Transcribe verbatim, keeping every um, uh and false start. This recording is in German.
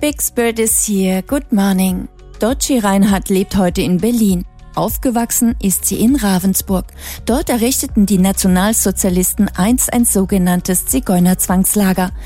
Big Spirit is here. Good morning. Dotschi Reinhardt lebt heute in Berlin. Aufgewachsen ist sie in Ravensburg. Dort errichteten die Nationalsozialisten einst ein sogenanntes Zigeunerzwangslager.